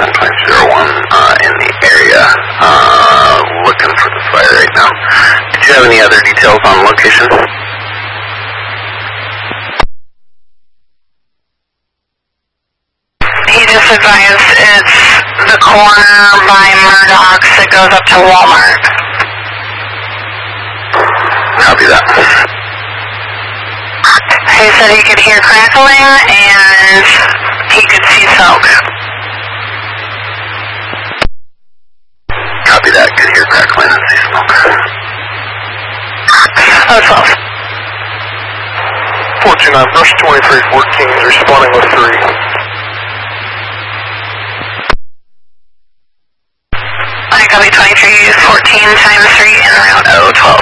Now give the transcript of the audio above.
10.01 in the area, looking for the fire right now. Did you have any other details on location? He just advised it's the corner by Murdoch's that goes up to Walmart. Copy that. He said he could hear crackling and he could see smoke. Copy that. Could hear crackling and see smoke. Oh, 12. 429, Brush 2314 is responding with 3. I copy 23, 14 times 3 en route 012.